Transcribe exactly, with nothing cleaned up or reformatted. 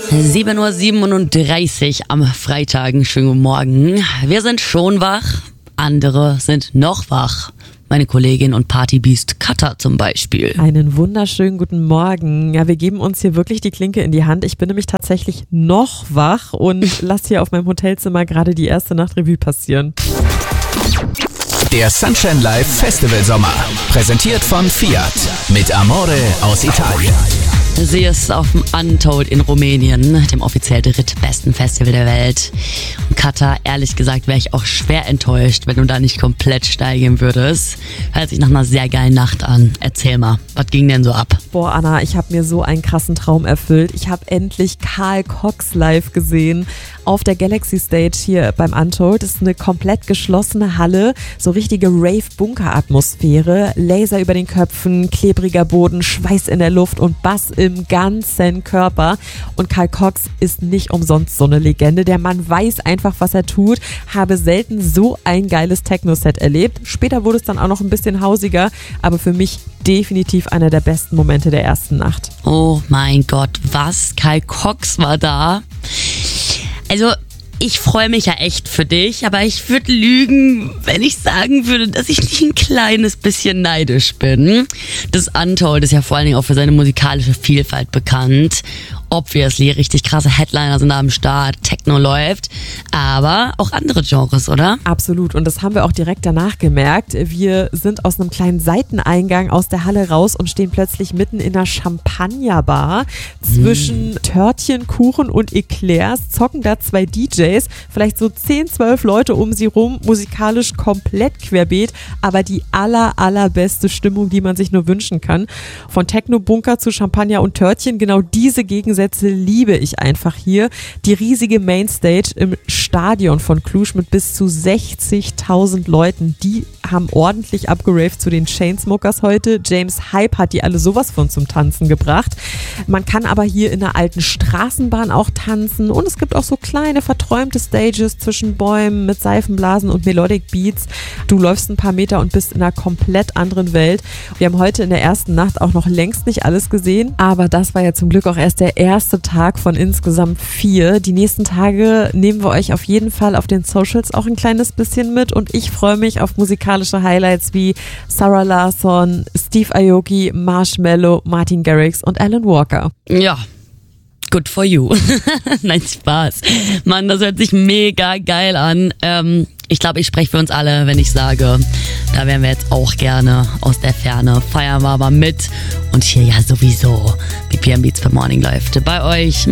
sieben Uhr siebenunddreißig am Freitag. Schönen guten Morgen. Wir sind schon wach, andere sind noch wach. Meine Kollegin und Partybeast Katha zum Beispiel. Einen wunderschönen guten Morgen. Ja, wir geben uns hier wirklich die Klinke in die Hand. Ich bin nämlich tatsächlich noch wach und lass hier auf meinem Hotelzimmer gerade die erste Nacht Revue passieren. Der Sunshine Live Festival Sommer. Präsentiert von Fiat. Mit Amore aus Italien. Sie ist auf dem Untold in Rumänien, dem offiziell drittbesten Festival der Welt. Und Katha, ehrlich gesagt, wäre ich auch schwer enttäuscht, wenn du da nicht komplett steigen würdest. Hört sich nach einer sehr geilen Nacht an. Erzähl mal, was ging denn so ab? Boah, Anna, ich habe mir so einen krassen Traum erfüllt. Ich habe endlich Carl Cox live gesehen auf der Galaxy Stage hier beim Untold. Das ist eine komplett geschlossene Halle, so richtige Rave-Bunker-Atmosphäre, Laser über den Köpfen, klebriger Boden, Schweiß in der Luft und Bass im ganzen Körper. Und Carl Cox ist nicht umsonst so eine Legende. Der Mann weiß einfach, was er tut. Habe selten so ein geiles Techno-Set erlebt. Später wurde es dann auch noch ein bisschen hausiger, aber für mich definitiv einer der besten Momente der ersten Nacht. Oh mein Gott, was? Carl Cox war da? Also, ich freue mich ja echt für dich, aber ich würde lügen, wenn ich sagen würde, dass ich nicht ein kleines bisschen neidisch bin. Das Untold ist ja vor allen Dingen auch für seine musikalische Vielfalt bekannt. Obviously, richtig krasse Headliner sind da am Start, Techno läuft, aber auch andere Genres, oder? Absolut, und das haben wir auch direkt danach gemerkt. Wir sind aus einem kleinen Seiteneingang aus der Halle raus und stehen plötzlich mitten in einer Champagnerbar. Zwischen mm. Törtchen, Kuchen und Eclairs zocken da zwei D Js, vielleicht so zehn, zwölf Leute um sie rum, musikalisch komplett querbeet, aber die aller, allerbeste Stimmung, die man sich nur wünschen kann. Von Techno-Bunker zu Champagner und Törtchen, genau diese Gegensätze liebe ich einfach hier. Die riesige Mainstage im Stadion von Cluj mit bis zu sechzigtausend Leuten, die haben ordentlich abgeraved zu den Chainsmokers heute. James Hype hat die alle sowas von zum Tanzen gebracht. Man kann aber hier in einer alten Straßenbahn auch tanzen und es gibt auch so kleine verträumte Stages zwischen Bäumen mit Seifenblasen und Melodic Beats. Du läufst ein paar Meter und bist in einer komplett anderen Welt. Wir haben heute in der ersten Nacht auch noch längst nicht alles gesehen, aber das war ja zum Glück auch erst der erste Tag von insgesamt vier. Die nächsten Tage nehmen wir euch auf jeden Fall auf den Socials auch ein kleines bisschen mit und ich freue mich auf musikalische Highlights wie Sarah Larsson, Steve Aoki, Marshmello, Martin Garrix und Alan Walker. Ja. Good for you. Nein, Spaß. Mann, das hört sich mega geil an. Ähm, ich glaube, ich spreche für uns alle, wenn ich sage, da wären wir jetzt auch gerne aus der Ferne. Feiern wir aber mit. Und hier ja sowieso. B P M Beats for Morning läuft bei euch.